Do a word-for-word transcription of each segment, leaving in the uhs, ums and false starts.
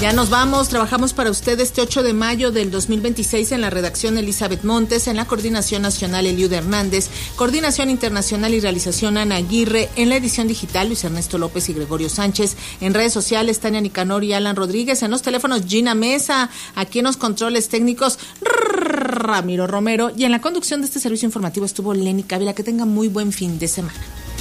Ya nos vamos, trabajamos para usted este ocho de mayo del dos mil veintiséis en la redacción Elizabeth Montes, en la coordinación nacional Eliud Hernández, coordinación internacional y realización Ana Aguirre, en la edición digital Luis Ernesto López y Gregorio Sánchez, en redes sociales Tania Nicanor y Alan Rodríguez, en los teléfonos Gina Mesa, aquí en los controles técnicos Ramiro Romero, y en la conducción de este servicio informativo estuvo Lenny Cávila. Que tenga muy buen fin de semana.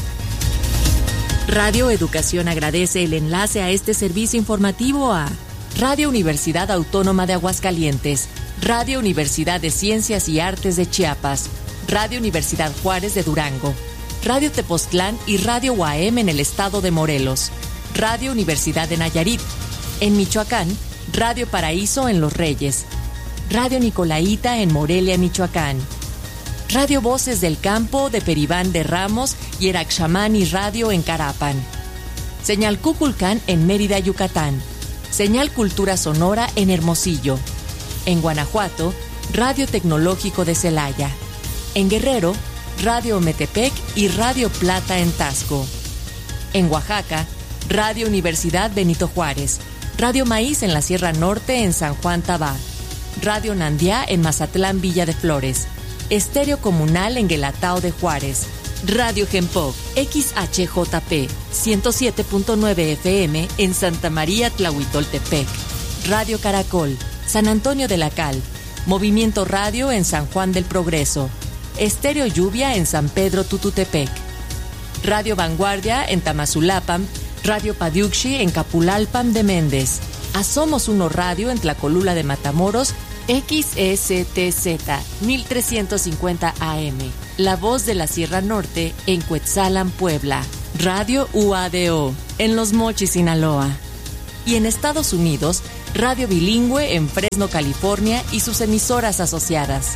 Radio Educación agradece el enlace a este servicio informativo a Radio Universidad Autónoma de Aguascalientes, Radio Universidad de Ciencias y Artes de Chiapas, Radio Universidad Juárez de Durango, Radio Tepoztlán y Radio U A M en el estado de Morelos, Radio Universidad de Nayarit, en Michoacán, Radio Paraíso en Los Reyes, Radio Nicolaita en Morelia, Michoacán, Radio Voces del Campo de Peribán de Ramos y Eraxamani Radio en Carapan, Señal Cuculcán en Mérida, Yucatán, Señal Cultura Sonora en Hermosillo, en Guanajuato, Radio Tecnológico de Celaya, en Guerrero, Radio Metepec y Radio Plata en Tasco, en Oaxaca, Radio Universidad Benito Juárez, Radio Maíz en la Sierra Norte en San Juan Tabá, Radio Nandiá en Mazatlán Villa de Flores, Estéreo Comunal en Guelatao de Juárez, Radio Gempoc, X H J P, ciento siete punto nueve F M en Santa María Tlahuitoltepec, Radio Caracol, San Antonio de la Cal, Movimiento Radio en San Juan del Progreso, Estéreo Lluvia en San Pedro Tututepec, Radio Vanguardia en Tamazulapan, Radio Padiuxi en Capulalpan de Méndez, Asomos Uno Radio en Tlacolula de Matamoros, X S T Z mil trescientos cincuenta A M, La Voz de la Sierra Norte en Cuetzalan, Puebla, Radio U A D O en Los Mochis, Sinaloa, y en Estados Unidos, Radio Bilingüe en Fresno, California y sus emisoras asociadas.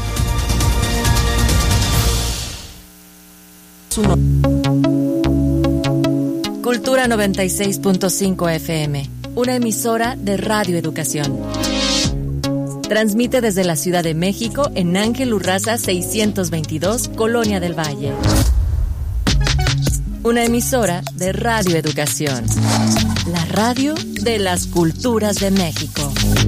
Cultura noventa y seis punto cinco F M, una emisora de Radio Educación. Transmite desde la Ciudad de México en Ángel Urraza seiscientos veintidós, Colonia del Valle. Una emisora de Radio Educación. La radio de las culturas de México.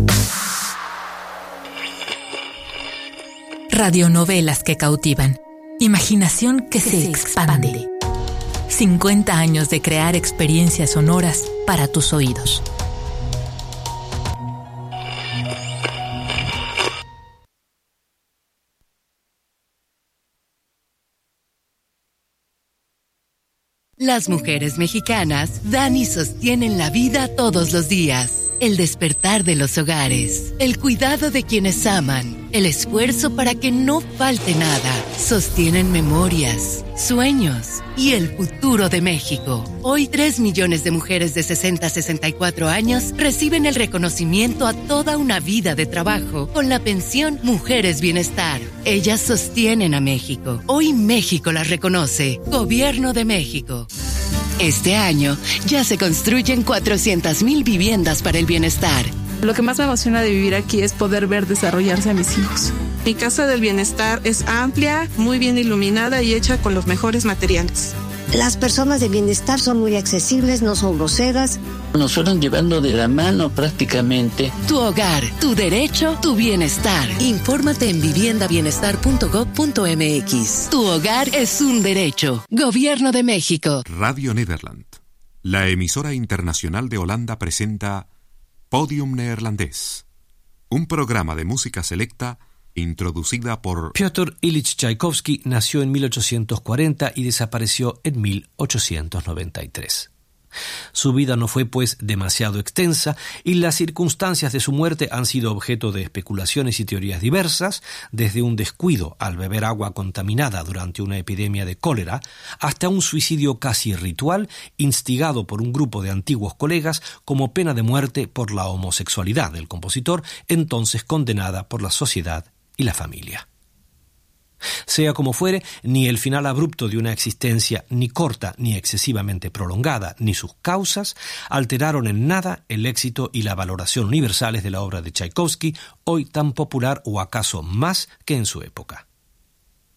Radionovelas que cautivan. Imaginación que, que se, se expande. expande. cincuenta años de crear experiencias sonoras para tus oídos. Las mujeres mexicanas dan y sostienen la vida todos los días. El despertar de los hogares, el cuidado de quienes aman, el esfuerzo para que no falte nada. Sostienen memorias, sueños y el futuro de México. Hoy, tres millones de mujeres de sesenta a sesenta y cuatro años reciben el reconocimiento a toda una vida de trabajo con la pensión Mujeres Bienestar. Ellas sostienen a México. Hoy México las reconoce. Gobierno de México. Este año ya se construyen cuatrocientas mil viviendas para el bienestar. Lo que más me emociona de vivir aquí es poder ver desarrollarse a mis hijos. Mi casa del bienestar es amplia, muy bien iluminada y hecha con los mejores materiales. Las personas de bienestar son muy accesibles, no son groseras. Nos fueron llevando de la mano prácticamente. Tu hogar, tu derecho, tu bienestar. Infórmate en vivienda bienestar punto gob punto m x. Tu hogar es un derecho. Gobierno de México. Radio Nederland, la emisora internacional de Holanda, presenta Podium Neerlandés, un programa de música selecta introducida por... Piotr Ilich Tchaikovsky nació en mil ochocientos cuarenta y desapareció en mil ochocientos noventa y tres. Su vida no fue, pues, demasiado extensa y las circunstancias de su muerte han sido objeto de especulaciones y teorías diversas, desde un descuido al beber agua contaminada durante una epidemia de cólera hasta un suicidio casi ritual instigado por un grupo de antiguos colegas como pena de muerte por la homosexualidad del compositor, entonces condenada por la sociedad y la familia. Sea como fuere, ni el final abrupto de una existencia ni corta ni excesivamente prolongada, ni sus causas, alteraron en nada el éxito y la valoración universales de la obra de Tchaikovsky, hoy tan popular o acaso más que en su época.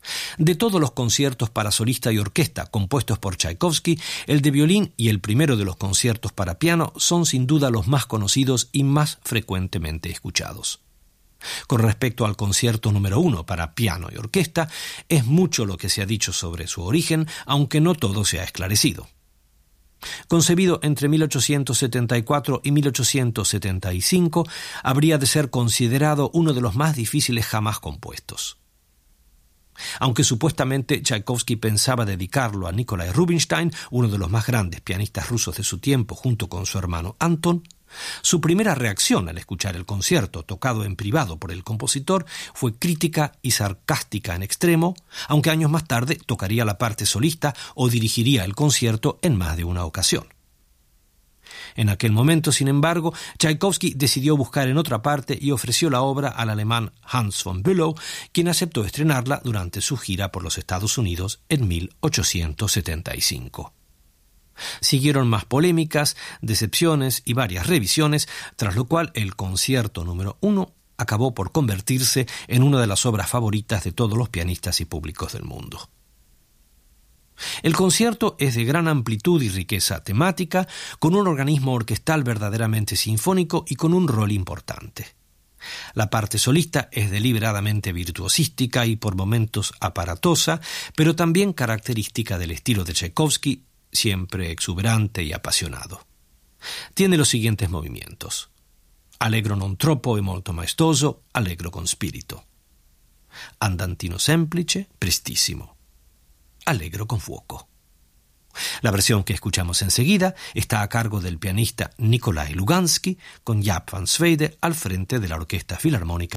De todos los conciertos para solista y orquesta compuestos por Tchaikovsky, el de violín y el primero de los conciertos para piano son sin duda los más conocidos y más frecuentemente escuchados. Con respecto al concierto número uno para piano y orquesta, es mucho lo que se ha dicho sobre su origen, aunque no todo se ha esclarecido. Concebido entre mil ochocientos setenta y cuatro y mil ochocientos setenta y cinco, habría de ser considerado uno de los más difíciles jamás compuestos. Aunque supuestamente Tchaikovsky pensaba dedicarlo a Nikolai Rubinstein, uno de los más grandes pianistas rusos de su tiempo, junto con su hermano Anton, su primera reacción al escuchar el concierto tocado en privado por el compositor fue crítica y sarcástica en extremo, aunque años más tarde tocaría la parte solista o dirigiría el concierto en más de una ocasión. En aquel momento, sin embargo, Tchaikovsky decidió buscar en otra parte y ofreció la obra al alemán Hans von Bülow, quien aceptó estrenarla durante su gira por los Estados Unidos en mil ochocientos setenta y cinco. Siguieron más polémicas, decepciones y varias revisiones, tras lo cual el concierto número uno acabó por convertirse en una de las obras favoritas de todos los pianistas y públicos del mundo. El concierto es de gran amplitud y riqueza temática, con un organismo orquestal verdaderamente sinfónico y con un rol importante. La parte solista es deliberadamente virtuosística y por momentos aparatosa, pero también característica del estilo de Tchaikovsky, siempre exuberante y apasionado. Tiene los siguientes movimientos: allegro non troppo e molto maestoso, allegro con spirito; andantino semplice, prestissimo; allegro con fuoco. La versión que escuchamos enseguida está a cargo del pianista Nikolai Lugansky, con Jaap van Zweden al frente de la Orquesta Filarmónica